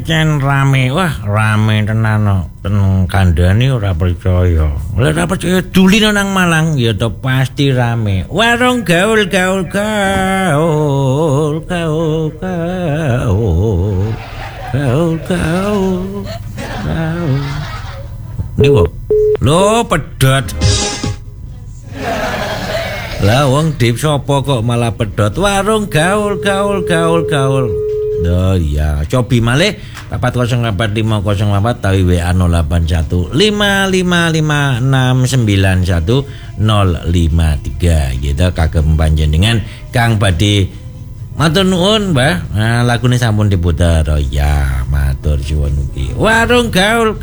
pancen rame. Wah, rame tenan no. Ten kandhane ora percaya. Ora percaya duli nang Malang ya to pasti rame. Warung gaul. Niku. Lho pedhot. Lah wong dip sapa kok malah pedhot warung gaul. Oh iya, cobi malih 4085008 tawi WA 081555691053 gitu kagem panjenengan kang badhe matur nuwun Mbah. Nah, lagune sampun diputer. Oh ya, matur suwun ugi. Warung gaul.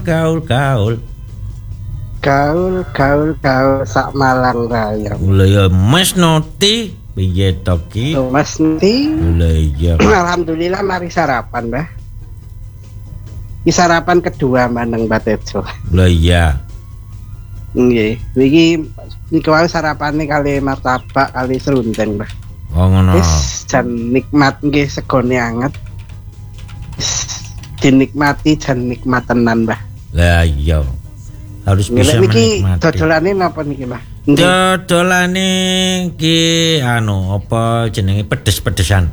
Gaul sak Malang raya. Lha ya Mas Noti piye to ki? Mas Noti. Lha iya. Alhamdulillah mari sarapan, Mbah. Ki sarapan kedua maneng Batejo. Lha iya. Nggih, niki wae sarapane kali martabak kali serundeng, Mbah. Oh ngono. Wis jan nikmat nggih segone anget. Dinikmati jan nikmat tenan, Mbah. Lah iya. Harus bisa menikmati. Niki dodolane napa niki, Mbah? Dodolane ki apa jenenge pedes-pedesan.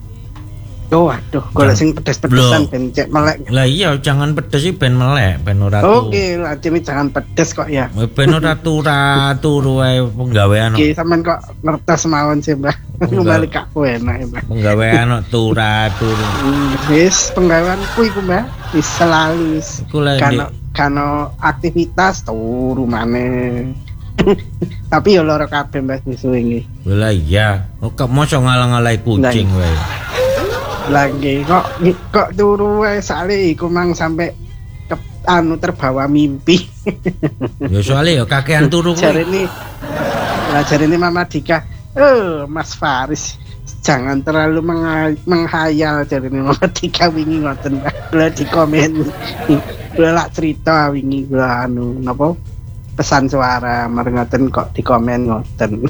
Oh waduh, golek sing pedes-pedesan ben cek melek. Lah iya, jangan pedes iki ben melek, ben ora turu. Oke, lajeng jangan pedes kok ya. Ben ora turu wae penggawean. Iki sampean kok ngertos mawon sih, Mbah. Kembali kakku enak, Mbah. Penggawean turu. Wis penggaweanku iku, Mbah. Wis selalu kano aktivitas turu maneh. Tapi ya lara kabeh Mbah susu iki. Lah iya, kok mosok ngalang-alai kucing wae. Lagi kok turu wae sale iku mang sampai terbawa mimpi. Ya soalnya ya kakean turu kuwi. Jarene Mama Dika, Mas Faris jangan terlalu menghayal jarene Mama Dika wingi ngoten. Kula di komen. Kula lak cerita wingi kula napa pesan suara ngoten kok di komen ngoten.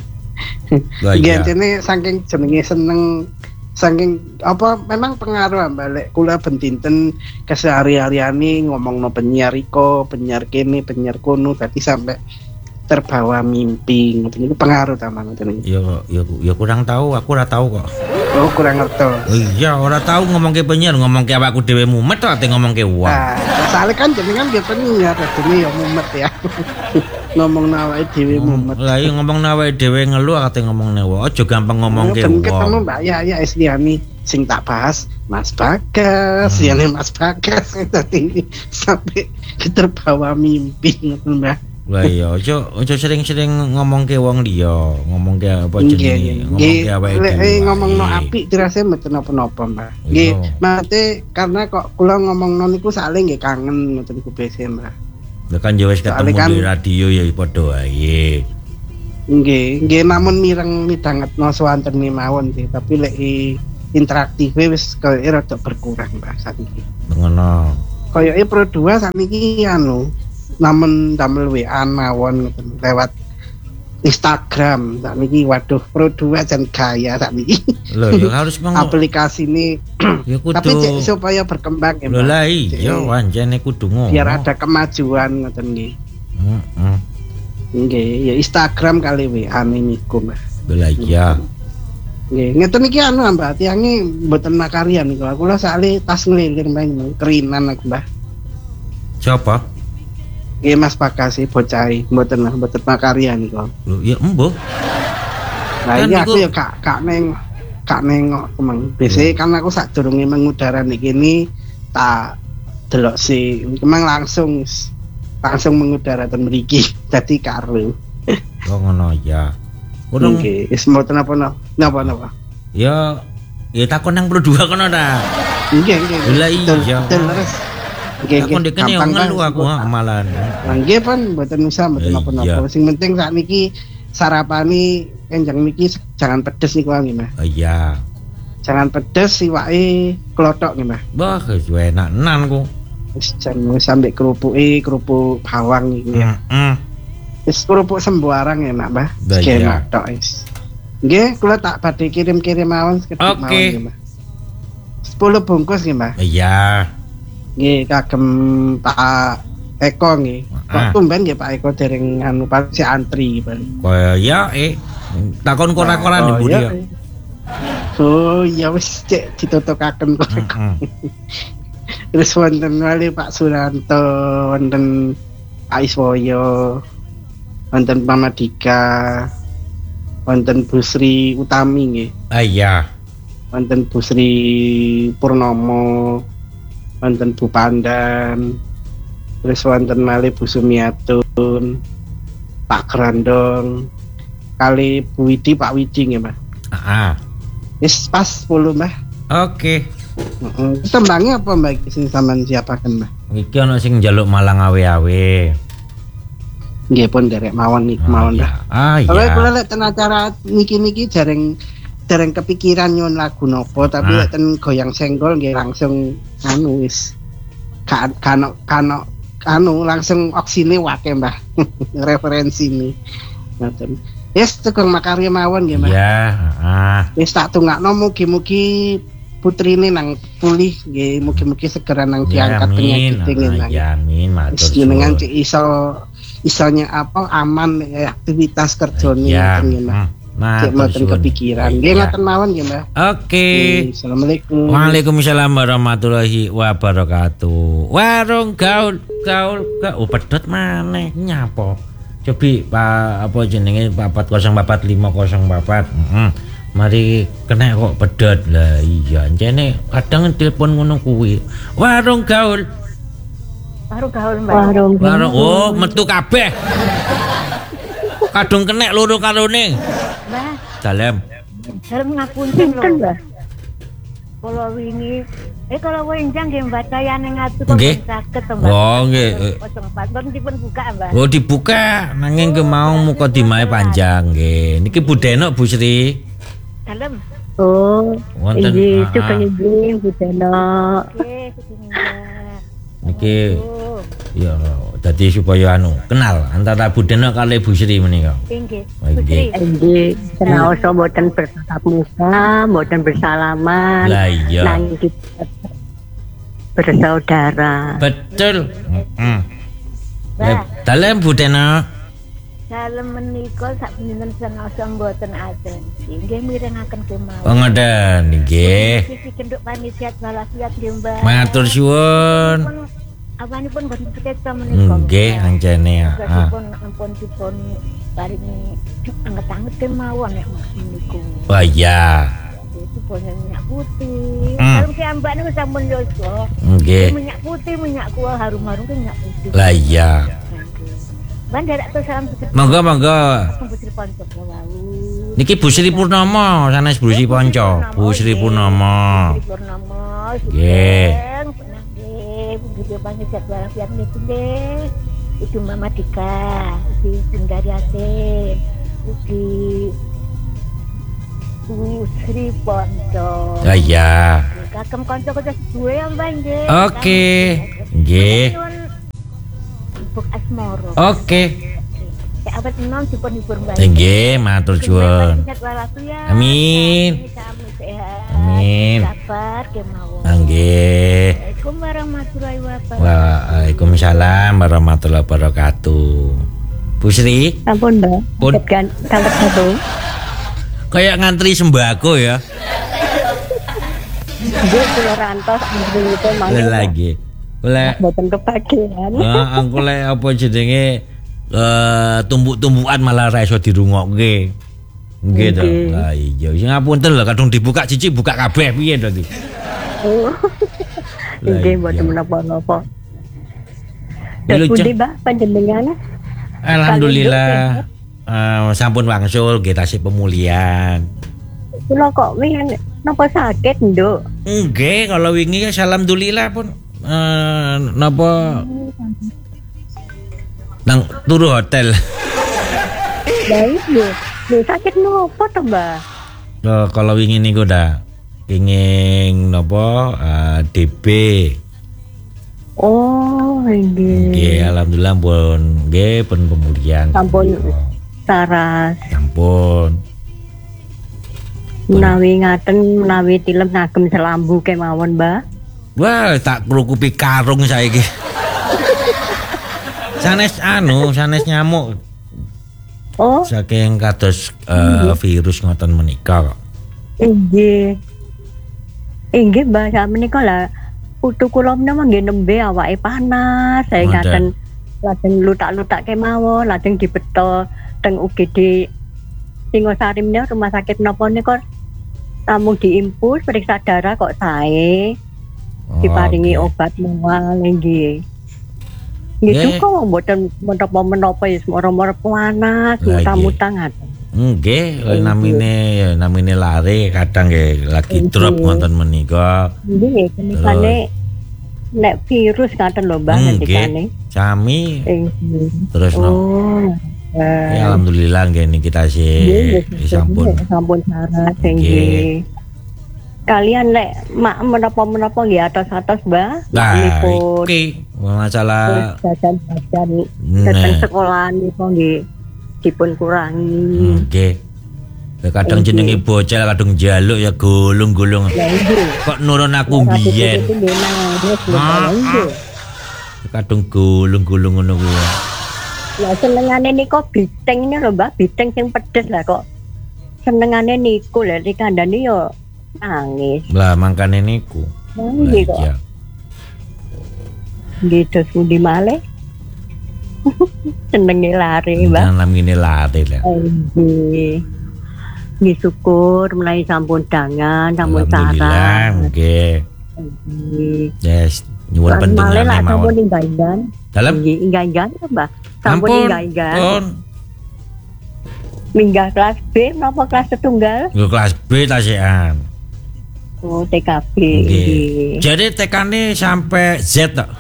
Nggih jene saking jenenge seneng saking apa memang pengaruh balik kula bentinten kesehari-hariane ngomongno penyiar iko, penyiar kene, penyiar kono dadi sampai terbawa mimpi ngoten niku pengaruh ta ngoten niku. Ya kurang tahu, aku ora tahu kok. Oh, kurang ngerti. Iya, ora tahu ngomongke penyiar, ngomongke awakku dhewe mumet ate ngomongke wong. Soale kan jenengan ya penyiar, dene ya mumet ya. Ngomong awake dhewe mumet. Lah iya ngomong awake dhewe ngeluh ate ngomongne wong. Aja gampang ngomongke wong. Ketemu Mbak ya Esliani sing tak bahas Mas Bagas, yane Mas Bagas dadi sampai terbawa mimpi ngoten Mbak. Lah iya aja sering-sering ngomongke wong liya, ngomongke apa jenenge, ngomongke awake dhewe. Ngomongno apik dirasa mboten napa-napa, Mbak. Nggih, mate karena kok kula ngomongno niku sakle nggih kangen ngoten niku biasa, Mbak. Lah kan ya wis ketemu di radio ya padha wae. Nggih, namun mireng midhangetno swantene mawon sih, tapi lek interaktif wis kaya rada berkurang, Mbak, sakniki. Ngono. Kayake Pro 2 sakniki namun damel WA mawon lewat Instagram sakniki waduh Pro 2 jan gaya sakniki. Lho ya harus aplikasi ini ya kudu tapi supaya berkembang ya. Lho lah iya wancene kudu ngono. Biar ada kemajuan ngoten nggih. Heeh. Nggih, ya Instagram kali WA niku, Mbak. Lho lah iya. Nggih, ngeten iki Mbak, tiange mboten makarian niku. Aku lah sakle tas ngelilir mbak kerinan aku, Mbak. Siapa? Nggih Mas Bagas bocah mboten makarian niku. Lho ya embuh. Nah kan iya aku ya kak nengok kemang. Biasanya kan aku sadurunge mengudara niki ini tak delok si kemang langsung mengudara ten mriki dadi karo. Oh ngono ya. Oke, wis mboten napa. Ya takon nang Pro 2 kono ta. Nggih. Lah iya. Terus Aku ndekne ngelu aku malan. Nggih pun mboten usah mboten napa-napa. Sing penting sakniki sarapane enjang niki jangan pedes niku nggih, Mas. Oh iya. Jangan pedes iwake klothok nggih, Mas. Wah, wis enak-enan ku. Wis jan sampe kerupuk bawang iki ya. Heeh. Wis kerupuk sembarang enak, Mbah. Enak tok wis. Nggih, kula tak badhe kirim-kirim mawon sekedhik mawon, Mas. 10 bungkus nggih, Mbah. Iya. Nggih, kagem Pak Eko nggih. Kok tumben nggih Pak Eko dereng anu si antri Pak. Kaya ya takon korak-koran ibu dia. Oh, ya wis cek ditutukaken kok. Terus wonten wali Pak Suranto, wonten Pak Iswoyo, wonten Pamadika, wonten Bu Sri Utami nggih. Iya. Wonten Bu Sri Purnomo, wonten Bu Pandan, terus wonten malih Bu Sumiatun, Pak Grandong, kali Bu Widi, Pak Widi nggih, Mbah. Wis pas 10, Mbah. Oke. Tembangnya apa Mbak sing sampean siapaken, Mbah? Iki ana sing njaluk Malang awe-awe. Nggih pun derek mawon niku mawon dah. Iya. Kula lek ten acara niki dereng kepikiran nyun lagu nopo tapi lek ten goyang senggol nggih langsung anu wis kano langsung oksine wake, Mbah. Referensi ini. Ngoten. Wis tukang makarya mawon nggih, Mbah. Iya, Wis tak tungakno mugi-mugi putrine nang pulih nggih, mugi-mugi segera nang diangkat penyakit nggih. Ya amin, matur suwun. Jenengan cek isonya apa aman aktivitas kerjane nggih, Mbah. Cek mboten kepikiran. Nggih ngoten mawon nggih, Mbah. Oke. Assalamualaikum. Waalaikumsalam warahmatullahi wabarakatuh. Warung gaul pedhot maneh nyapa. Cobi Pak apa jenenge 4044504. Mari kena kok pedhot. Lah iya jane kadang telepon ngono kuwi. Warung gaul. Mbak. Warung oh metu kabeh. Kadung kenek loro karone. Mbah. Dalem Ngapunten lho, Mbah. Kalau wingi kalau wenjang nggih Mbak tayane ngatur kok saged to, Mbak. Oh nggih. 04 pun dipun buka, Mbak. Oh dibuka nanging ke mau muka dimae panjang nggih. Niki Bu Denok Bu Sri. Dalem. Oh. Wonten sugeng nggih Bu Denok. Nggih, sugeng Mbak. Niki ya dadi supaya kenal antara Bu Denok kali Bu Sri menika. Nggih. Nggih, senaos mboten bertatap muka, mboten bersalaman. Lah iya. Nang kita bersaudara. Betul. Mbak. Dalem Bu Denok. Dalem menika sak pinten senaos mboten atensi. Nggih mirengaken kemawon. Oh ngoten nggih. Sisi kenduk panitia walafiat nggih, Mbak. Matur suwun. Awanipun boten sekeca menika. Nggih ancene Ampun dipun paringi anget-anget kemawon nek niku. Oh iya. Itu punya minyak putih. Kalau ki ambak niku sampun yoso. Nggih. Minyak putih, minyak kuah harum-harum ki minyak putih. Lah iya. Ban dadak to salam sedherek. Monggo. Bu Sri Ponco wau. Niki Bu Sri Purnomo, sanes Bu Sri Ponco. Bu Sri Purnomo. Nggih. Video banget jadwal siap niku nggih. Itu Mama Dika, di Sindari Asin, di Bu Sri Ponco. Ah iya. Kagem kanca-kanca duwe ya Mbak nggih. Oke. Nggih. Buk Asmoro. Oke. Cek awet enom dipun hibur Mbak. Nggih, matur suwun. Amin. Amin. Sabar kemawon. Nggih. Assalamualaikum warahmatullahi wabarakatuh. Waalaikumsalam warahmatullahi wabarakatuh. Bu Sri. Ampun, Mbak. Pun. Kalep satu. Kayak ngantri sembako ya. Nggih, kula rantos antri itu mangke. Lagi. Oleh mboten kebagian. aku lek apa jenenge tumbuk-tumpukan malah ra iso dirungokke. Nggih to. Lah iya, sing ngapunten lho kadung dibuka cici buka kabeh piye to iki. Oh. Nggih, mboten menapa-napa. Pundi, Mbak, panjenengan? Alhamdulillah. Sampun wangsul nggih tasih pemulihan. Kula kok wingi napa sakit, Nduk? Nggih, kalau wingi ya alhamdulillah pun napa nang turu hotel. Lah iya, sakit nopo to, Mbak? Kalau wingi niku dah kenging napa DB. Oh, nggih. Nggih, alhamdulillah pun nggih pun pemulihan. Sampun saras. Sampun. Menawi ngaten menawi tilem ngagem selambu kemawon, Mbah. Wah, tak krukupi karung saiki. Sanes nyamuk. Oh, Saking kados virus ngoten menika kok. inggih. Inggih, Mbah, samenika lah putu kula menawa nggih nembe awake panas, saya ngaten lajeng lutak-lutak kemawon, lajeng dibeto teng UGD Singosari menika rumah sakit menapa nika namung diimpus periksa darah kok sae. Diparingi obat mual nggih. Nggih kok mboten menapa-menapa ya moro-moro panas, mutang-mutang ngaten. Nggih, namine lare kadang nggih lagi drop ngoten menika. Nggih, kenikane nek virus ngaten lho Mbah ngendikane. Sami. Terus ya alhamdulillah nggih niki tasih sampun sarat nggih. Kalian nek mak menapa-menapa nggih atos-atos Mbah. Nah, iki masalah jajan-jajan datang sekolahan niku nggih dipun kurangi. Nggih. Kadang jenenge bocah kadang njaluk ya gulung-gulung. Kok nurun aku biyen. Kadang gulung-gulung ngono kuwi. Ya senengane niku biteng ini lho Mbak, biteng sing pedes lah kok. Senengane niku lha dikandani yo nangis. Lah mangkane niku. Nangis kok. Gitu pundi malih. Senenge lari, Mbak. Namine lari lah. Nggih. Nggih syukur menawi sampun dangan, sampun saran. Alhamdulillah, nggih. Yes, nyuwun pendengar mawon. Sampun inggan. Dalam nggih inggan Mbak. Sampun inggan. Minggah kelas B napa kelas setunggal? Yo kelas B tasian. Oh, TKB. Nggih. Jadi TK-ne sampai Z tok.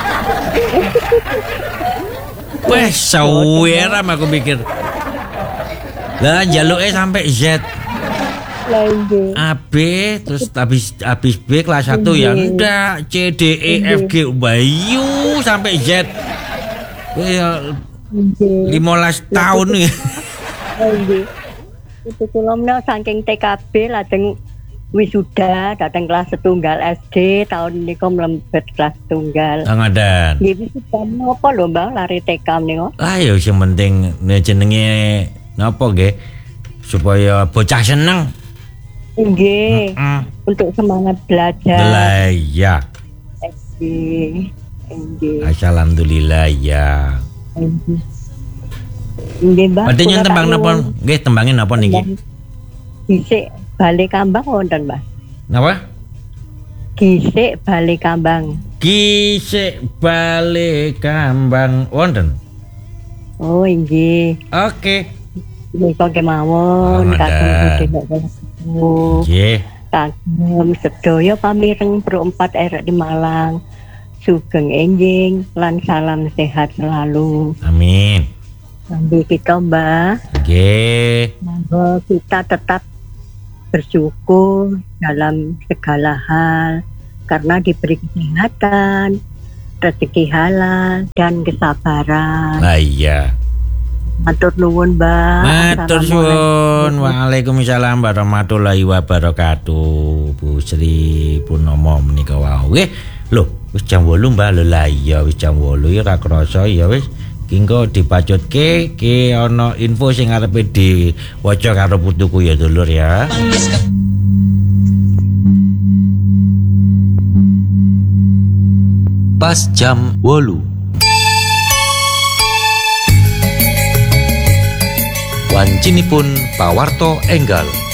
Wes saweram aku pikir. Lah njaluke sampai Z. Lah nggih. AB terus habis B kelas 1 ya ndak C D E F G bayu sampai Z. Ya 15 tahun ya. Nggih. Itu kula menawa saking TKB lajeng wisuda datang kelas setunggal SD tahun niku mlebet kelas tunggal. Ngadan. Nggih wisuda napa lho Mbak lari TK niku? Ah ya sing penting jenenge napa nggih supaya bocah seneng. Nggih. Untuk semangat belajar. Lah iya. Nggih. Alhamdulillah ya. Nggih Mbak. Berarti nyen tembang napa? Nggih tembangin napa niki? Gisik balik kambang wonten, Mbak. Napa? Gisik balik kambang. Gisik balik kambang wonten. Oh, nggih. Oke. Nika kemawon kagem sedaya. Nggih. Kagem sedaya pamireng Pro 4 RRI di Malang. Sugeng enjing lan salam sehat selalu. Amin. Sambil kita Mbak. Nggih. Monggo kita tetap bersyukur dalam segala hal karena diberi kesehatan, rezeki halal dan kesabaran. Lah iya. Matur nuwun, Mbak. Matur suwun. Waalaikumsalam warahmatullahi wabarakatuh. Bu Sri Purnomo menika wau. Nggih. Lho, wis jam 8, Mbak. Lho lah iya wis jam 8 ya ora krasa ya wis. Kingko dipacutke ke ana info sing arepe diwaca karo putuku ya dulur ya. Pas jam 8. Wancinipun pawarto enggal.